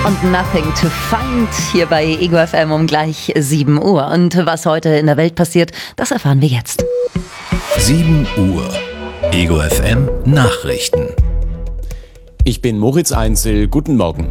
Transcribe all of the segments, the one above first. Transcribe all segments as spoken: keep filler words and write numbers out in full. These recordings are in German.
und Nothing to Find hier bei Ego F M um gleich sieben Uhr. Und was heute in der Welt passiert, das erfahren wir jetzt. sieben Uhr. Ego F M Nachrichten. Ich bin Moritz Einzel. Guten Morgen.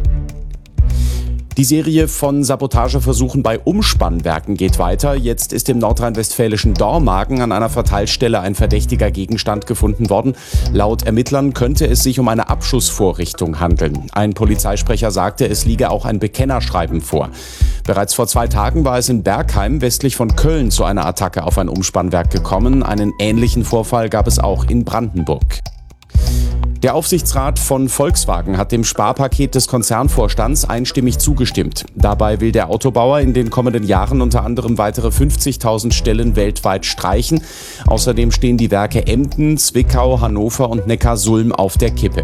Die Serie von Sabotageversuchen bei Umspannwerken geht weiter. Jetzt ist im nordrhein-westfälischen Dormagen an einer Verteilstelle ein verdächtiger Gegenstand gefunden worden. Laut Ermittlern könnte es sich um eine Abschussvorrichtung handeln. Ein Polizeisprecher sagte, es liege auch ein Bekennerschreiben vor. Bereits vor zwei Tagen war es in Bergheim westlich von Köln zu einer Attacke auf ein Umspannwerk gekommen. Einen ähnlichen Vorfall gab es auch in Brandenburg. Der Aufsichtsrat von Volkswagen hat dem Sparpaket des Konzernvorstands einstimmig zugestimmt. Dabei will der Autobauer in den kommenden Jahren unter anderem weitere fünfzigtausend Stellen weltweit streichen. Außerdem stehen die Werke Emden, Zwickau, Hannover und Neckarsulm auf der Kippe.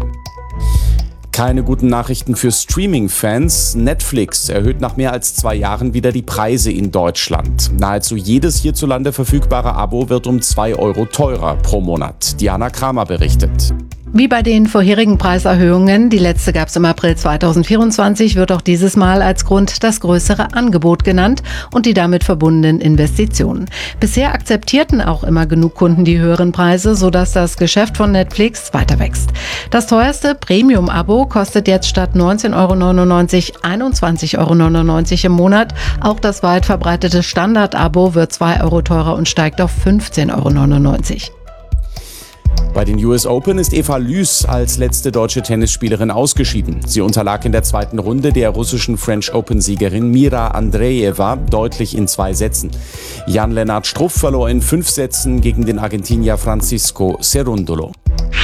Keine guten Nachrichten für Streaming-Fans. Netflix erhöht nach mehr als zwei Jahren wieder die Preise in Deutschland. Nahezu jedes hierzulande verfügbare Abo wird um zwei Euro teurer pro Monat. Diana Kramer berichtet. Wie bei den vorherigen Preiserhöhungen, die letzte gab es im April zweitausendvierundzwanzig, wird auch dieses Mal als Grund das größere Angebot genannt und die damit verbundenen Investitionen. Bisher akzeptierten auch immer genug Kunden die höheren Preise, sodass das Geschäft von Netflix weiter wächst. Das teuerste Premium-Abo kostet jetzt statt neunzehn Euro neunundneunzig einundzwanzig Euro neunundneunzig im Monat. Auch das weit verbreitete Standard-Abo wird zwei Euro teurer und steigt auf fünfzehn Euro neunundneunzig. Bei den U S Open ist Eva Lüß als letzte deutsche Tennisspielerin ausgeschieden. Sie unterlag in der zweiten Runde der russischen French Open-Siegerin Mira Andreeva deutlich in zwei Sätzen. Jan-Lennart Struff verlor in fünf Sätzen gegen den Argentinier Francisco Cerundolo.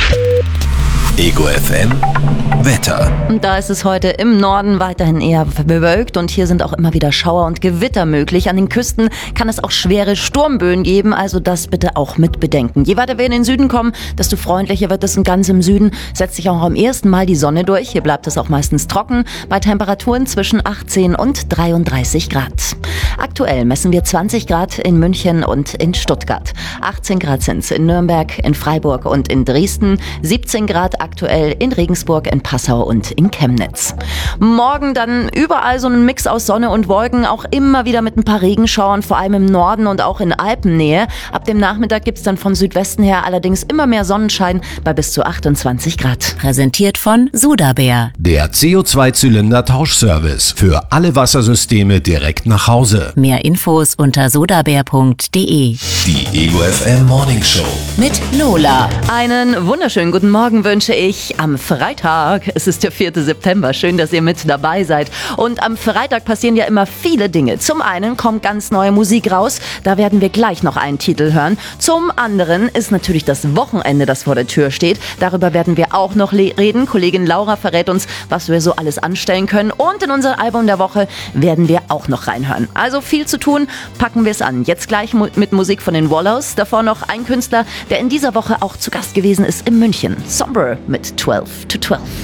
Ego F M Wetter. Und da ist es heute im Norden weiterhin eher bewölkt und hier sind auch immer wieder Schauer und Gewitter möglich. An den Küsten kann es auch schwere Sturmböen geben, also das bitte auch mit bedenken. Je weiter wir in den Süden kommen, desto freundlicher wird es, und ganz im Süden setzt sich auch am ersten Mal die Sonne durch. Hier bleibt es auch meistens trocken, bei Temperaturen zwischen achtzehn und dreiunddreißig Grad. Aktuell messen wir zwanzig Grad in München und in Stuttgart. achtzehn Grad sind es in Nürnberg, in Freiburg und in Dresden, siebzehn Grad aktuell in Regensburg, in Passau und in Chemnitz. Morgen dann überall so ein Mix aus Sonne und Wolken, auch immer wieder mit ein paar Regenschauern, vor allem im Norden und auch in Alpennähe. Ab dem Nachmittag gibt es dann von Südwesten her allerdings immer mehr Sonnenschein bei bis zu achtundzwanzig Grad. Präsentiert von Sudabär. Der C O zwei Zylinder Tauschservice für alle Wassersysteme direkt nach Hause. Mehr Infos unter sudabär punkt de. Die Ego F M Morning Show Mit Lola. Einen wunderschönen guten Morgen wünsche ich am Freitag. Es ist der vierte September. Schön, dass ihr mit dabei seid. Und am Freitag passieren ja immer viele Dinge. Zum einen kommt ganz neue Musik raus. Da werden wir gleich noch einen Titel hören. Zum anderen ist natürlich das Wochenende, das vor der Tür steht. Darüber werden wir auch noch le- reden. Kollegin Laura verrät uns, was wir so alles anstellen können. Und in unser Album der Woche werden wir auch noch reinhören. Also viel zu tun. Packen wir es an. Jetzt gleich mu- mit Musik von den Wallows. Davor noch ein Künstler, der in dieser Woche auch zu Gast gewesen ist in München. Somber mit zwölf to zwölf.